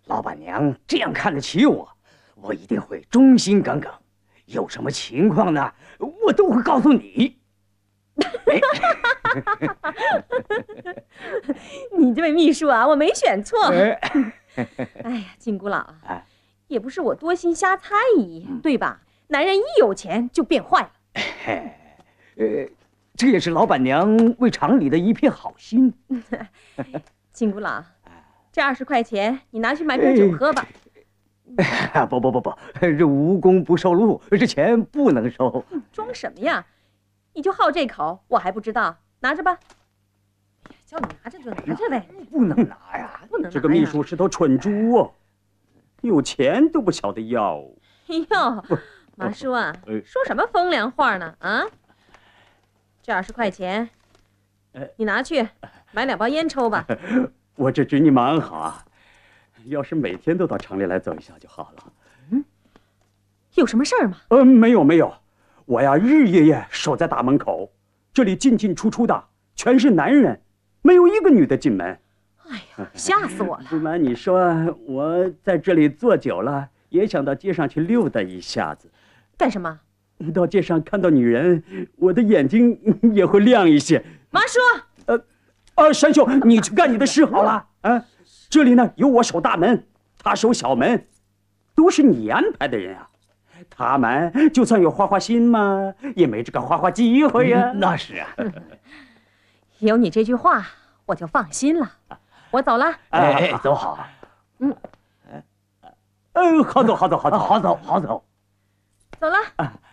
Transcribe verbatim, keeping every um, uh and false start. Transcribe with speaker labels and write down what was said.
Speaker 1: 老板娘这样看得起我，我一定会忠心耿耿。有什么情况呢，我都会告诉你。
Speaker 2: 你这位秘书啊，我没选错。哎呀，金姑老，也不是我多心瞎猜疑，对吧？男人一有钱就变坏了。
Speaker 1: 呃，这也是老板娘为厂里的一片好心。
Speaker 2: 金姑老，这二十块钱你拿去买瓶酒喝吧。
Speaker 1: 不不不不，这无功不受禄，这钱不能收。
Speaker 2: 装什么呀？你就好这口，我还不知道。拿着吧。叫你拿着就拿着呗。
Speaker 1: 不能拿呀，
Speaker 2: 不能拿呀。
Speaker 3: 这个秘书是头蠢猪哦，有钱都不晓得要。
Speaker 2: 哎呦，马叔啊，说什么风凉话呢？啊，这二十块钱，你拿去买两包烟抽吧。
Speaker 3: 我这侄女蛮好啊。要是每天都到厂里来走一下就好了。
Speaker 2: 嗯，有什么事儿吗？
Speaker 3: 呃，没有没有，我呀日夜夜守在大门口，这里进进出出的全是男人，没有一个女的进门。
Speaker 2: 哎呀，吓死我了！
Speaker 3: 不瞒你说，我在这里坐久了，也想到街上去溜达一下子。
Speaker 2: 干什么？
Speaker 3: 到街上看到女人，我的眼睛也会亮一些。
Speaker 2: 马叔，
Speaker 3: 呃，啊，山兄，你去干你的事好了啊。这里呢有我守大门，他守小门，都是你安排的人啊。他们就算有花花心嘛，也没这个花花机会呀。
Speaker 1: 嗯、那是啊，
Speaker 2: 有你这句话，我就放心了。我走了。
Speaker 1: 哎哎，走好。
Speaker 2: 嗯，
Speaker 3: 嗯，好走，好走，好走，
Speaker 1: 好走，好走。
Speaker 2: 走了。
Speaker 3: 啊